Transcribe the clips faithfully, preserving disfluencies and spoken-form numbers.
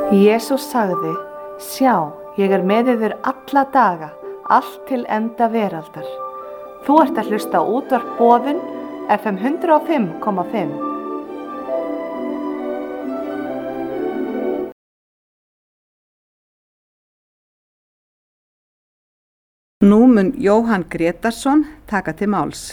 Jesús sagði: Sjá, ég er með yður alla daga, allt til enda veraldar. Þú ert að hlusta á útvarp Boðun, F M hundrað og fimm komma fimm. Nú mun Jóhann Grétarsson taka til máls.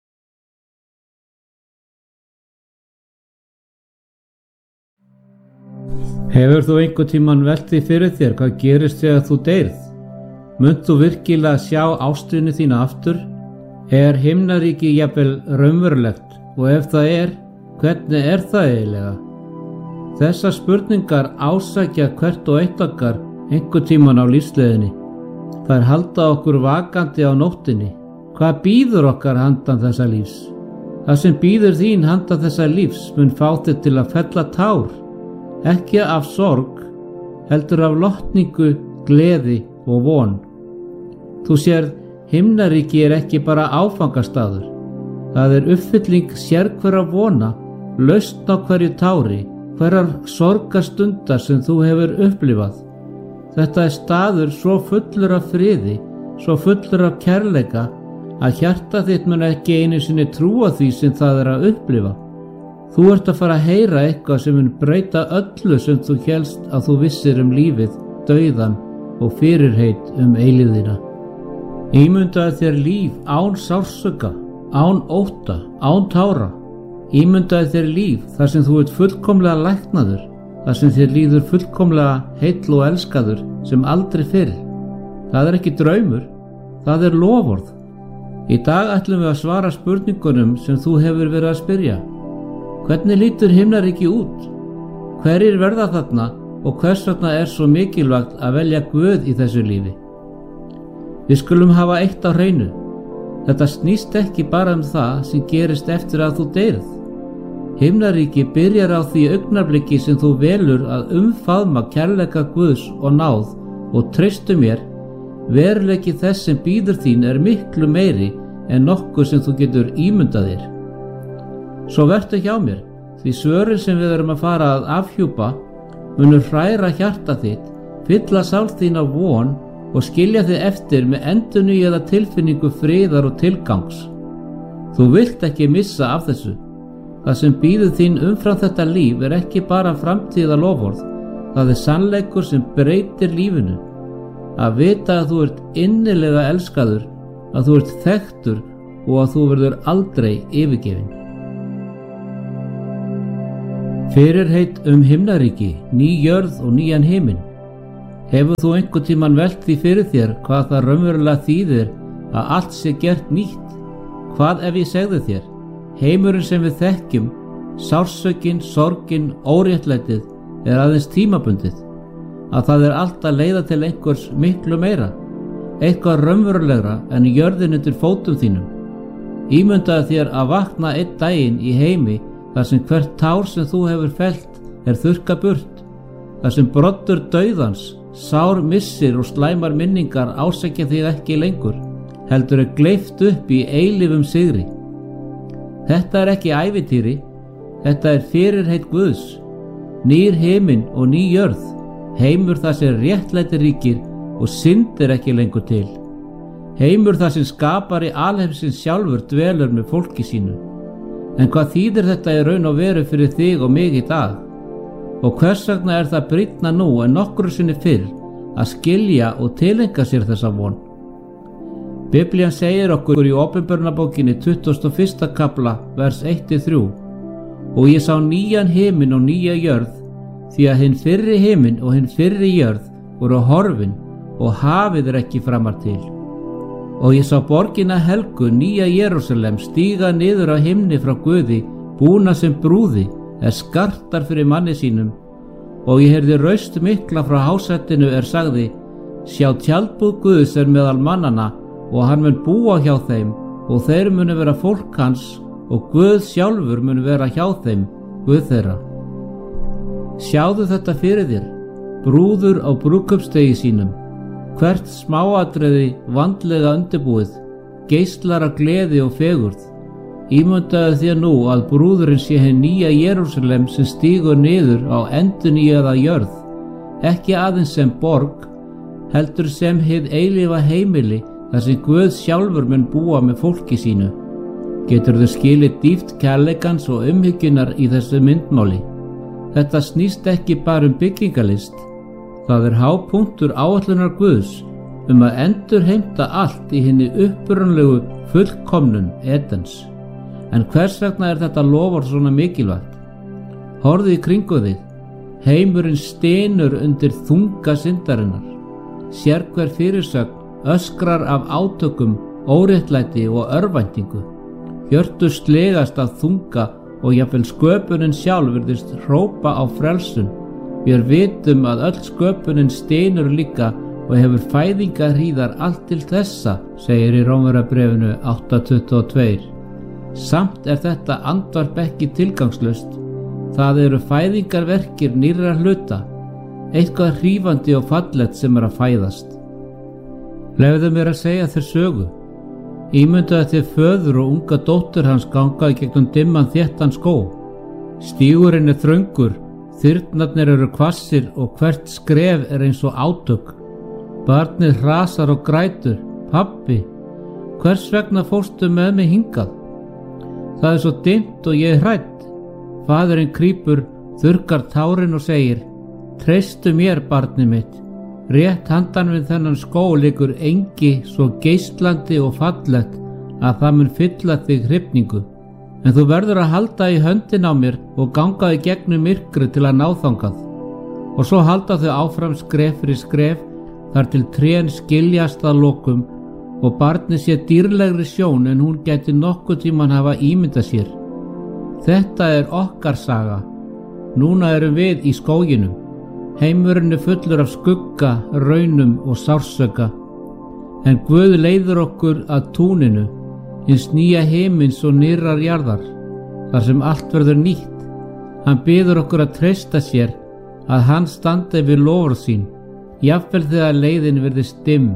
Hefur þú einhvern tímann velt því fyrir þér hvað gerist þegar þú deyrð? Munt þú virkilega sjá ástvini þína aftur? Er himnaríki jafnvel raunverulegt, og ef það er, hvernig er það eiginlega? Þessar spurningar ásækja hvert og eitt okkar einhvern tímann á lífsleiðinni. Þær halda okkur vakandi á nóttinni. Hvað bíður okkar handan þessa lífs? Það sem bíður þín handan þessa lífs mun fá þig til að fella tár. Ekki af sorg, heldur af lotningu, gleði og von. Þú sérð, himnaríki er ekki bara áfangastaður. Það er uppfylling sérhverra vona, lausn á hverju tári, hverjar sorgarstundar sem þú hefur upplifað. Þetta er staður svo fullur af friði, svo fullur af kærleika, að hjarta þitt mun ekki einu sinni trúa því sem það er að upplifa. Þú ert að fara að heyra eitthvað sem mun breyta öllu sem þú hélst að þú vissir um lífið, dauðan og fyrirheit um eilífðina. Ímyndaðu þér líf án sársauka, án ótta, án tára. Ímyndaðu þér líf þar sem þú ert fullkomlega læknaður, þar sem þér líður fullkomlega heill og elskaður sem aldrei fyrr. Það er ekki draumur, það er loforð. Í dag ætlum við að svara spurningunum sem þú hefur verið að spyrja. Hvernig lítur himnaríki út? Hverjir verða þarna og hvers vegna er svo mikilvægt að velja Guð í þessu lífi? Við skulum hafa eitt á hreinu. Þetta snýst ekki bara um það sem gerist eftir að þú deyrð. Himnaríki byrjar á því augnablikki sem þú velur að umfaðma kærleika Guðs og náð og treystu mér, veruleiki þess sem bíður þín er miklu meiri en nokkuð sem þú getur ímyndað þér. Svo vertu hjá mér, því svörin sem við erum að fara að afhjúpa munur hræra hjarta þitt, fylla sál þín af von og skilja þig eftir með endurnýjaða tilfinningu friðar og tilgangs. Þú vilt ekki missa af þessu. Það sem bíður þín umfram þetta líf er ekki bara framtíða loforð, það er sannleikur sem breytir lífinu. Að vita að þú ert innilega elskaður, að þú ert þekktur og að þú verður aldrei yfirgefin. Fyrirheit um himnaríki, ný jörð og nýjan himinn. Hefur þú einhvern tímann velt því fyrir þér hvað það raunverulega þýðir að allt sé gert nýtt? Hvað ef ég segði þér? Heimurinn sem við þekkjum, sársaukin, sorgin, óréttlætið er aðeins tímabundið. Að það er allt að leiða til einhvers miklu meira, eitthvað raunverulegra en jörðin undir fótum þínum. Ímyndaðu þér að vakna einn daginn í heimi þar sem hvert tár sem þú hefur fellt er þurrka burt, þar sem broddur dauðans, sár missir og slæmar minningar ásækja þig ekki lengur, heldur er gleypt upp í eilífum sigri. Þetta er ekki ævintýri, þetta er fyrirheit Guðs, nýr himinn og ný jörð, heimur þar sem réttlæti ríkir og synd er ekki lengur til. Heimur þar sem skapari alheimsins sjálfur dvelur með fólki sínu. En hvað þýðir þetta í raun og veru fyrir þig og mig í dag? Og hvers vegna er það brýnna nú en nokkru sinni fyrr að skilja og tileinka sér þessa von? Biblían segir okkur í Opinberunarbókinni tuttugasta og fyrsta kafla, vers eitt til þrjú: Og ég sá nýjan himinn og nýja jörð, því að hinn fyrri himinn og hinn fyrri jörð voru horfin og hafið er ekki framar til. Og ég sá borgina helgu, nýja Jerúsalem, stíga niður á himni frá Guði, búna sem brúði, er skartar fyrir manni sínum. Og ég heyrði raust mikla frá hásættinu er sagði: Sjá, tjaldbúð Guðs er meðal mannana, og hann mun búa hjá þeim, og þeir munu vera fólk hans, og Guð sjálfur mun vera hjá þeim, Guð þeirra. Sjáðu þetta fyrir þér, brúður á brúðkaupsdegi sínum. Hvert smáatriði vandlega undirbúið, geislar af gleði og fegurð. Ímyndaðu þér nú að brúðurinn sé hinn nýja Jerúsalem sem stígur niður á endurnýjaða jörð, ekki aðeins sem borg, heldur sem hið eilífa heimili þar sem Guð sjálfur mun búa með fólki sínu. Geturðu skilið dýpt kærleikans og umhyggjunar í þessu myndmáli. Þetta snýst ekki bara um byggingalist. Það er hápunktur áætlunar Guðs um að endurheimta allt í hinni upprunalegu fullkomnun Edens. En hvers vegna er þetta loforð svona mikilvægt? Horfðu í kringu þig. Heimurinn stynur undir þunga syndarinnar. Sérhver fyrirsögn öskrar af átökum, óréttlæti og örvæntingu. Hjörtu slegast af þunga og jafnvel sköpunin sjálf virðist hrópa á frelsun. Við vitum að öll sköpunin stynur líka og hefur fæðingarhríðar allt til þessa, segir í Rómverjabréfinu átta tuttugu og tvö. Samt er þetta andvarp ekki tilgangslaust. Það eru fæðingarverkir nýrra hluta, eitthvað hrífandi og fallegt sem er að fæðast. Leyfðu mér að segja þér sögu. Ímyndaðu þér föður og unga dóttur hans ganga í gegnum dimman þéttan skó. Stígurinn er þröngur, þyrnarnir eru hvassir og hvert skref er eins og átök. Barnið hrasar og grætur. Pabbi, hvers vegna fórstu með mig hingað? Það er svo dimmt og ég er hrædd. Faðurinn krýpur, þurrkar tárin og segir: Treystu mér, barnið mitt. Rétt handan við þennan skó liggur engi svo geislandi og fallegt að það mun fylla þig hrifningu. En þú verður að halda í höndin á mér og ganga í gegnum myrkri til að ná þangað. Og svo halda þau áfram skref fyrir skref þar til trén skiljast að lokum og barnið sé dýrlegri sjón en hún gæti nokkuð tíman hafa ímyndað sér. Þetta er okkar saga. Núna erum við í skóginum. Heimurinn er fullur af skugga, raunum og sársauka. En Guð leiðir okkur að túninu, hins nýja heimins og nýrrar jarðar, þar sem allt verður nýtt. Hann biður okkur að treysta sér, að hann standi við loforð sín, jafnvel þegar leiðin virðist dimm.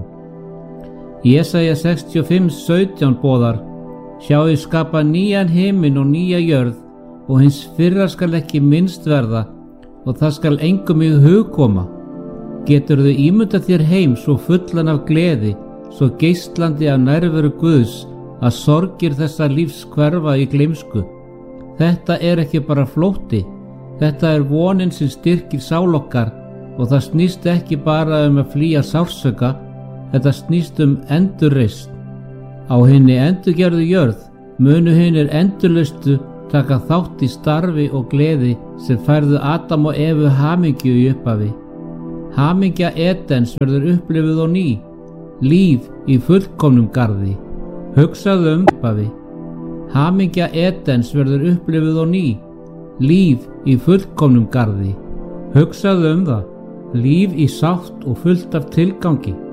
Jesaja sextíu og fimm sautján boðar: Sjá, ég skapa nýjan heiminn og nýja jörð, og hins fyrra skal ekki minnst verða, og það skal engum í hug koma. Geturðu ímyndað þér heim svo fullan af gleði, svo geislandi af nærveru Guðs, að sorgir þessa lífs hverfa í gleymsku? Þetta er ekki bara flótti, þetta er vonin sem styrkir sál okkar, og það snýst ekki bara um að flýja sársauka, þetta snýst um endurreisn. Á hinni endurgerðu jörð munu hinir endurlaustu taka þátt í starfi og gleði sem færðu Adam og Evu hamingju í upphafi. Hamingja Edens verður upplifið á ný, líf í fullkomnum garði. Hugsaðu um upphafi. Hamingja Edens verður upplifið á ný, líf í fullkomnum garði. Hugsaðu um það, líf í sátt og fullt af tilgangi.